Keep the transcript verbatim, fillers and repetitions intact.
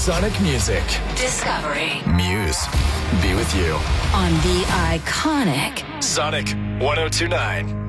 Sonic Music. Discovery. Muse. Be with you. On the iconic Sonic one oh two point nine.